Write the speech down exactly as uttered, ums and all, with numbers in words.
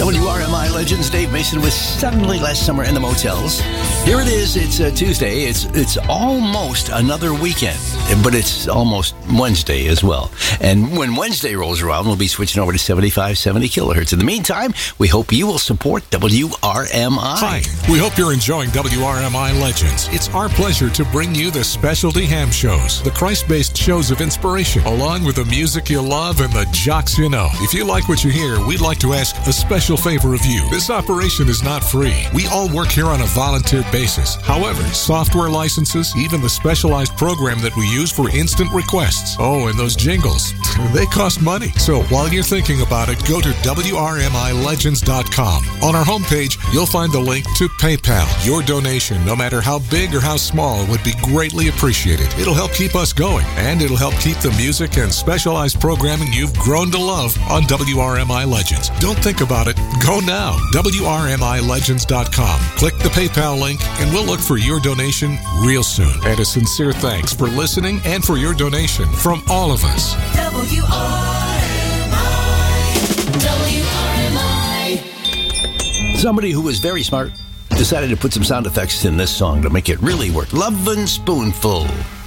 W R M I Legends, Dave Mason with Suddenly Last Summer in the Motels. Here it is. It's uh, Tuesday. It's it's almost another weekend, but it's almost Wednesday as well. And when Wednesday rolls around, we'll be switching over to seventy-five seventy kilohertz. In the meantime, we hope you will support W R M I. Hi. We hope you're enjoying W R M I Legends. It's our pleasure to bring you the specialty ham shows, the Christ-based shows of inspiration, along with the music you love and the jocks you know. If you like what you hear, we'd like to ask a special favor of you. This operation is not free. We all work here on a volunteer basis. However, software licenses, even the specialized program that we use for instant requests. Oh, and those jingles, they cost money. So while you're thinking about it, go to W R M I legends dot com. On our homepage, you'll find the link to PayPal. Your donation, no matter how big or how small, would be greatly appreciated. It'll help keep us going, and it'll help keep the music and specialized programming you've grown to love on W R M I Legends. Don't think about it. Go now. W R M I legends dot com. Click the PayPal link, and we'll look for your donation real soon. And a sincere thanks for listening and for your donation from all of us. W R M I. W R M I. Somebody who was very smart decided to put some sound effects in this song to make it really work. Lovin' Spoonful.